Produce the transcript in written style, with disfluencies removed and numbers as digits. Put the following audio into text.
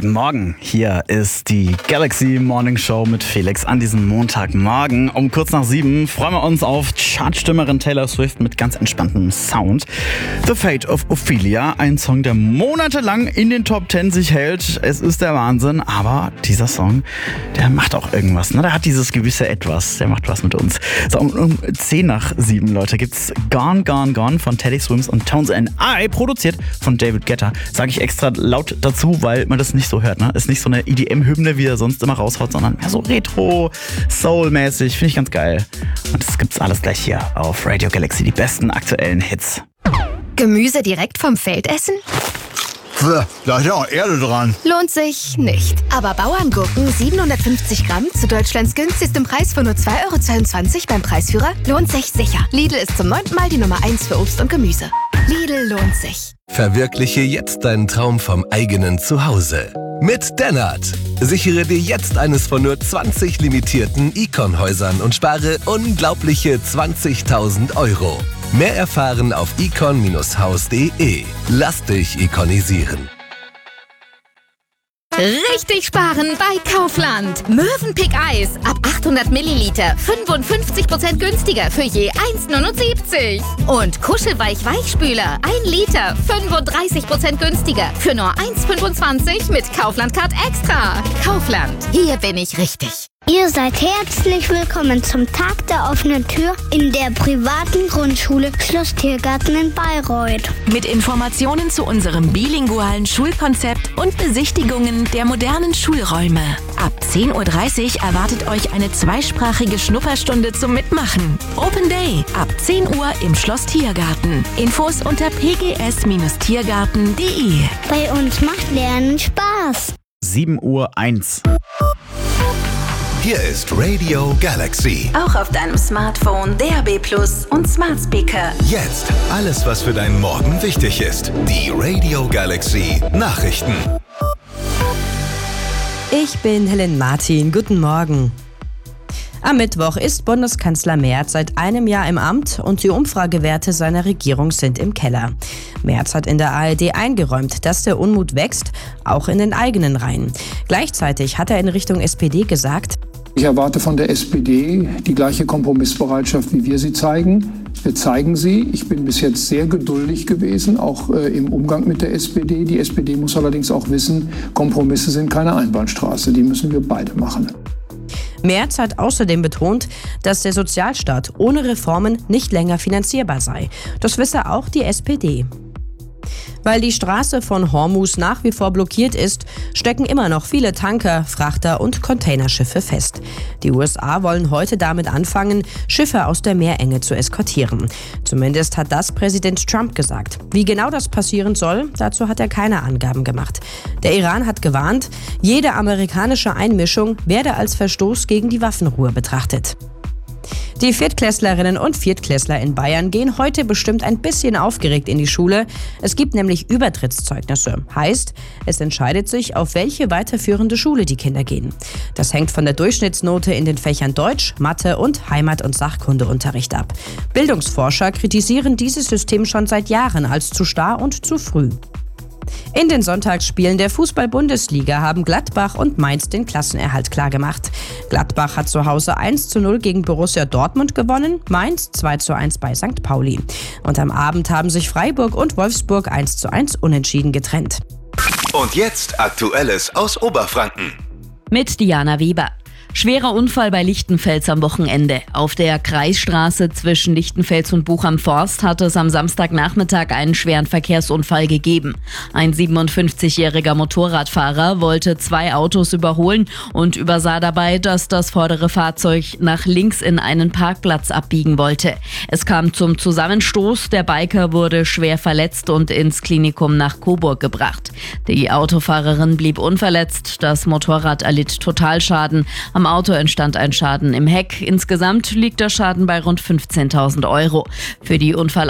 Guten Morgen, hier ist die Galaxy Morning Show mit Felix an diesem Montagmorgen. Um kurz nach 7 freuen wir uns auf Chartstimmerin Taylor Swift mit ganz entspanntem Sound. The Fate of Ophelia, ein Song, der monatelang in den Top 10 sich hält. Es ist der Wahnsinn, aber dieser Song, der macht auch irgendwas. Ne? Der hat dieses gewisse Etwas, der macht was mit uns. So, um 10 nach 7, Leute, gibt's Gone, Gone, Gone von Teddy Swims und Tones and I, produziert von David Guetta. Sage ich extra laut dazu, weil man das nicht so hört. Ne? Ist nicht so eine EDM-Hymne, wie er sonst immer raushaut, sondern mehr so Retro, Soul-mäßig. Finde ich ganz geil. Und das gibt's alles gleich hier auf Radio Galaxy, die besten aktuellen Hits. Gemüse direkt vom Feld essen? Da ist ja auch Erde dran. Lohnt sich nicht. Aber Bauerngurken 750 Gramm zu Deutschlands günstigstem Preis von nur 2,22 € beim Preisführer lohnt sich sicher. Lidl ist zum 9. Mal die Nummer 1 für Obst und Gemüse. Lidl lohnt sich. Verwirkliche jetzt deinen Traum vom eigenen Zuhause. Mit Dennert. Sichere dir jetzt eines von nur 20 limitierten Icon-Häusern und spare unglaubliche 20.000 €. Mehr erfahren auf icon-haus.de. Lass dich ikonisieren. Richtig sparen bei Kaufland. Mövenpick Eis ab 800 Milliliter 55% günstiger für je 1,79 €. Und Kuschelweich Weichspüler 1 Liter 35% günstiger für nur 1,25 € mit Kaufland Card Extra. Kaufland, hier bin ich richtig. Ihr seid herzlich willkommen zum Tag der offenen Tür in der privaten Grundschule Schloss Tiergarten in Bayreuth. Mit Informationen zu unserem bilingualen Schulkonzept und Besichtigungen der modernen Schulräume. Ab 10:30 Uhr erwartet euch eine zweisprachige Schnupperstunde zum Mitmachen. Open Day ab 10 Uhr im Schloss Tiergarten. Infos unter pgs-tiergarten.de. Bei uns macht Lernen Spaß. 7:01 Uhr. Hier ist Radio Galaxy. Auch auf deinem Smartphone, DAB+ und Smart Speaker. Jetzt alles, was für deinen Morgen wichtig ist. Die Radio Galaxy Nachrichten. Ich bin Helen Martin. Guten Morgen. Am Mittwoch ist Bundeskanzler Merz seit einem Jahr im Amt und die Umfragewerte seiner Regierung sind im Keller. Merz hat in der ARD eingeräumt, dass der Unmut wächst, auch in den eigenen Reihen. Gleichzeitig hat er in Richtung SPD gesagt: Ich erwarte von der SPD die gleiche Kompromissbereitschaft, wie wir sie zeigen. Wir zeigen sie. Ich bin bis jetzt sehr geduldig gewesen, auch im Umgang mit der SPD. Die SPD muss allerdings auch wissen, Kompromisse sind keine Einbahnstraße. Die müssen wir beide machen. Merz hat außerdem betont, dass der Sozialstaat ohne Reformen nicht länger finanzierbar sei. Das wisse auch die SPD. Weil die Straße von Hormuz nach wie vor blockiert ist, stecken immer noch viele Tanker, Frachter und Containerschiffe fest. Die USA wollen heute damit anfangen, Schiffe aus der Meerenge zu eskortieren. Zumindest hat das Präsident Trump gesagt. Wie genau das passieren soll, dazu hat er keine Angaben gemacht. Der Iran hat gewarnt, jede amerikanische Einmischung werde als Verstoß gegen die Waffenruhe betrachtet. Die Viertklässlerinnen und Viertklässler in Bayern gehen heute bestimmt ein bisschen aufgeregt in die Schule. Es gibt nämlich Übertrittszeugnisse. Heißt, es entscheidet sich, auf welche weiterführende Schule die Kinder gehen. Das hängt von der Durchschnittsnote in den Fächern Deutsch, Mathe und Heimat- und Sachkundeunterricht ab. Bildungsforscher kritisieren dieses System schon seit Jahren als zu starr und zu früh. In den Sonntagsspielen der Fußball-Bundesliga haben Gladbach und Mainz den Klassenerhalt klargemacht. Gladbach hat zu Hause 1:0 gegen Borussia Dortmund gewonnen, Mainz 2:1 bei St. Pauli. Und am Abend haben sich Freiburg und Wolfsburg 1:1 unentschieden getrennt. Und jetzt Aktuelles aus Oberfranken. Mit Diana Weber. Schwerer Unfall bei Lichtenfels am Wochenende. Auf der Kreisstraße zwischen Lichtenfels und Buch am Forst hatte es am Samstagnachmittag einen schweren Verkehrsunfall gegeben. Ein 57-jähriger Motorradfahrer wollte 2 Autos überholen und übersah dabei, dass das vordere Fahrzeug nach links in einen Parkplatz abbiegen wollte. Es kam zum Zusammenstoß, der Biker wurde schwer verletzt und ins Klinikum nach Coburg gebracht. Die Autofahrerin blieb unverletzt, das Motorrad erlitt Totalschaden. Am Auto entstand ein Schaden im Heck. Insgesamt liegt der Schaden bei rund 15.000 €. Für die